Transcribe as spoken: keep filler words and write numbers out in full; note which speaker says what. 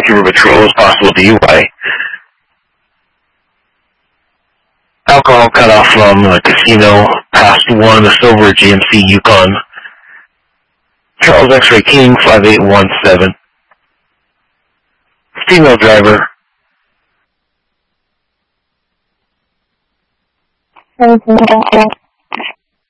Speaker 1: Vancouver Patrol is possible D U I. Alcohol cut off from the casino, past one, the silver G M C Yukon. Charles X-Ray King, five eight one seven. Female driver.
Speaker 2: Thank you.